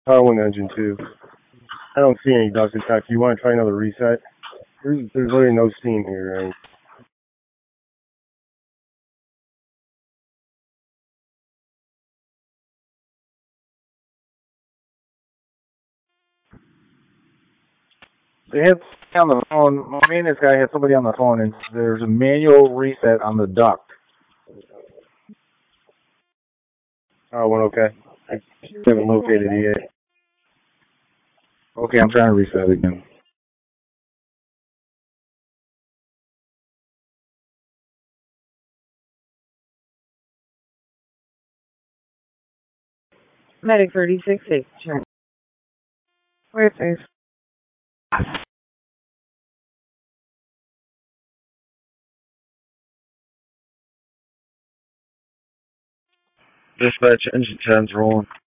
Power one engine too. I don't see any ducts. In fact, you want to try another reset? There's literally no steam here. Right? They had somebody on the phone. My maintenance guy had somebody on the phone, and there's a manual reset on the duct. Power one, okay. I haven't located it yet. Okay, I'm trying to reset it again. Medic 36-8. Check. Wait, please. Dispatch engine 10's rolling.